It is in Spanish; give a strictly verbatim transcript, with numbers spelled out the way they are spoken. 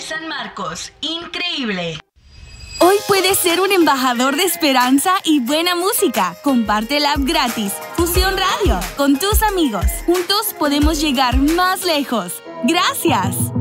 San Marcos. Increíble. Hoy puedes ser un embajador de esperanza y buena música. Comparte la app gratis Fusión Radio con tus amigos. Juntos podemos llegar más lejos. ¡Gracias!